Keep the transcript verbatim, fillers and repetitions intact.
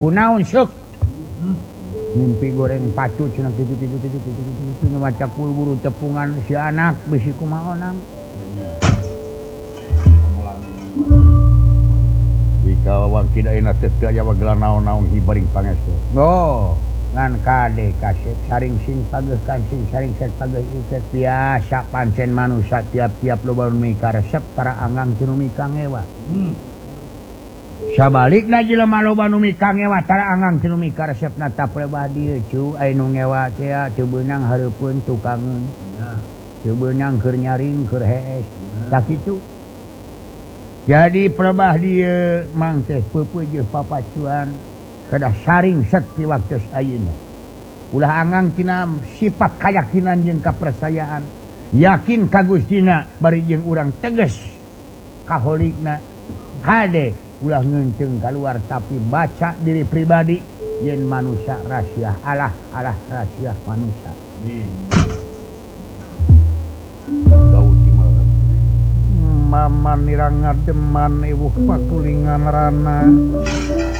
Kunaon syuk mimpi goreng pacu cenah kitu kitu kitu kitu kitu nu maca kulburu tepungan si anak bisi kumaha nang wika wangki daina teh teu aya wageula naon-naon hibaring pangestu oh ngan kade kasep saring sing pageuh kancing saring set pageuh ieu biasa pancen manusia tiap-tiap loba nu mika resep tara anggang teu mika ngewa sabalikna jelema loba nu mika ngewa tara anggang teu mika resepna ta pribadi cu aya nu ngewa teh teu beunang hareupeun tukangeun teu beunang keur nyaring keur hees tah kitu jadi pelebah dieu mang teh peupeuh papacuan kedah saring sekti waktu ayeuna ulah anggang tina sifat keyakinan jeung kapercayaan yakin ka Gustina bari jeung urang tegas kaholikna kade ulah ngeunceng keluar tapi baca diri pribadi yen manusia rahasia alah alah rahasia manusia Mama nirang ngademan ibuh pakulingan rana